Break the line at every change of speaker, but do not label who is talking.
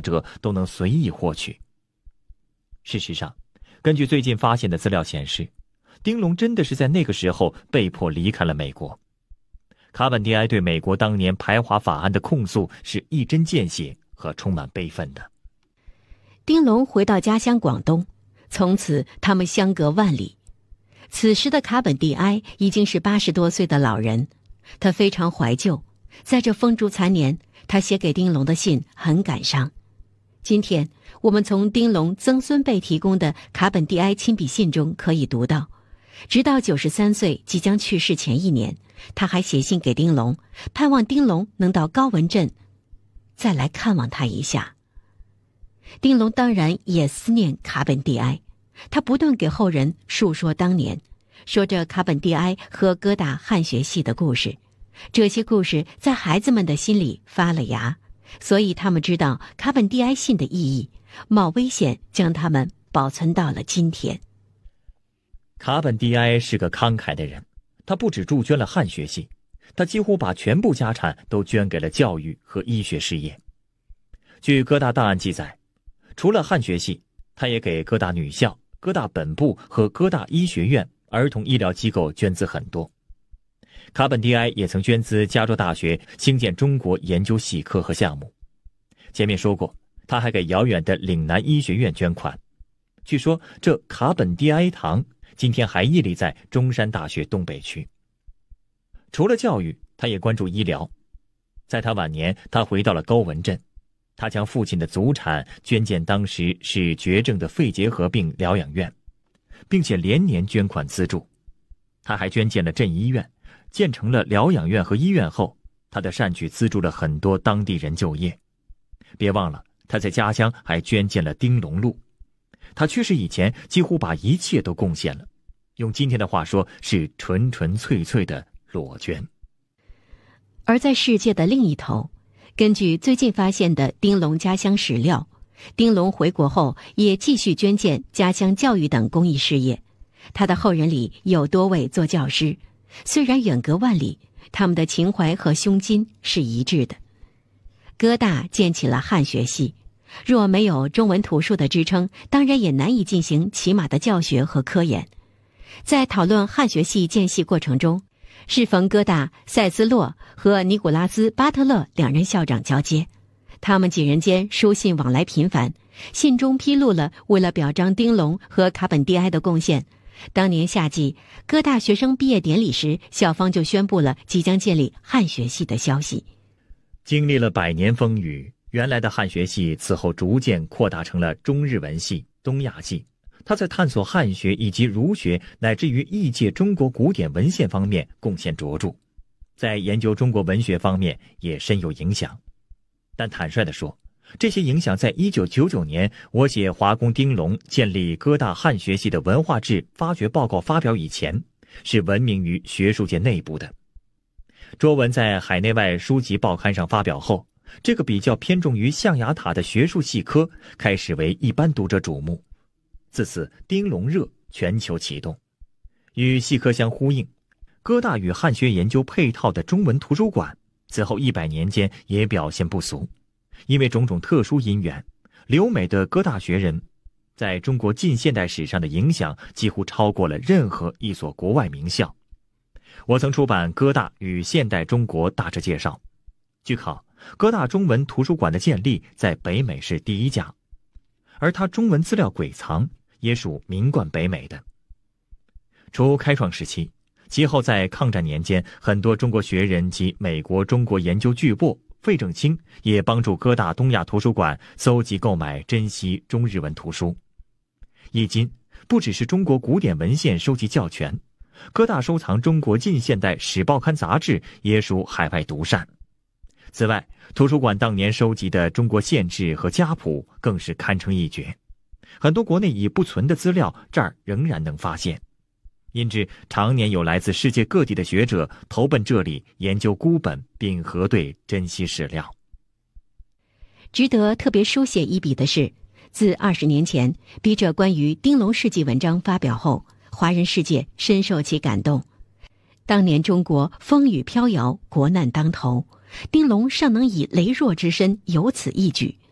者都能随意获取。事实上，根据最近发现的资料显示，丁龙真的是在那个时候被迫离开了美国。卡本蒂埃对美国当年排华法案的控诉是一针见血和充满悲愤的。
丁龙回到家乡广东，从此他们相隔万里。此时的卡本蒂埃已经是80多岁的老人，他非常怀旧，在这风烛残年，他写给丁龙的信很感伤。今天我们从丁龙曾孙辈提供的卡本蒂埃亲笔信中可以读到，直到93岁即将去世前1年，他还写信给丁龙，盼望丁龙能到高文镇再来看望他一下。丁龙当然也思念卡本蒂埃，他不断给后人述说当年，说着卡本蒂埃和哥大汉学系的故事。这些故事在孩子们的心里发了芽，所以他们知道卡本蒂埃信的意义，冒危险将它们保存到了今天。
卡本蒂埃是个慷慨的人，他不只助捐了汉学系，他几乎把全部家产都捐给了教育和医学事业。据哥大档案记载，除了汉学系，他也给哥大女校、哥大本部和哥大医学院儿童医疗机构捐资很多。卡本蒂埃也曾捐资加州大学兴建中国研究系科和项目。前面说过，他还给遥远的岭南医学院捐款。据说这卡本蒂埃堂今天还屹立在中山大学东北区。除了教育，他也关注医疗。在他晚年，他回到了高文镇，他将父亲的祖产捐建当时是绝症的肺结核病疗养院，并且连年捐款资助。他还捐建了镇医院，建成了疗养院和医院后，他的善举资助了很多当地人就业。别忘了，他在家乡还捐建了丁龙路。他去世以前几乎把一切都贡献了，用今天的话说，是纯纯粹粹的裸捐。
而在世界的另一头，根据最近发现的丁龙家乡史料，丁龙回国后也继续捐建家乡教育等公益事业。他的后人里有多位做教师，虽然远隔万里，他们的情怀和胸襟是一致的。哥大建起了汉学系，若没有中文图书的支撑，当然也难以进行起码的教学和科研。在讨论汉学系建系过程中，适逢哥大塞斯洛和尼古拉斯·巴特勒两任校长交接，他们几人间书信往来频繁，信中披露了为了表彰丁龙和卡本蒂埃的贡献，当年夏季哥大学生毕业典礼时，校方就宣布了即将建立汉学系的消息。
经历了100年风雨，原来的汉学系此后逐渐扩大成了中日文系、东亚系。他在探索汉学以及儒学乃至于译介中国古典文献方面贡献卓著，在研究中国文学方面也深有影响。但坦率地说，这些影响在1999年我写华工丁龙建立哥大汉学系的文化志发掘报告发表以前，是闻名于学术界内部的。拙文在海内外书籍报刊上发表后，这个比较偏重于象牙塔的学术系科开始为一般读者瞩目。自此丁龙热全球启动。与系科相呼应，哥大与汉学研究配套的中文图书馆此后100年间也表现不俗。因为种种特殊因缘，留美的哥大学人在中国近现代史上的影响几乎超过了任何一所国外名校。我曾出版《哥大与现代中国大致介绍》，据考，哥大中文图书馆的建立在北美是第一家，而它中文资料馆藏也属名冠北美的。除开创时期，其后在抗战年间，很多中国学人及美国中国研究巨擘费正清也帮助哥大东亚图书馆搜集购买珍稀中日文图书。迄今不只是中国古典文献收集较全，哥大收藏中国近现代史报刊杂志也属海外独善。此外，图书馆当年收集的中国县志和家谱更是堪称一绝，很多国内已不存的资料这儿仍然能发现。因之常年有来自世界各地的学者投奔这里研究孤本并核对珍稀史料。
值得特别书写一笔的是，自20年前笔者关于丁龙事迹文章发表后，华人世界深受其感动。当年中国风雨飘摇，国难当头，丁龙尚能以羸弱之身有此一举，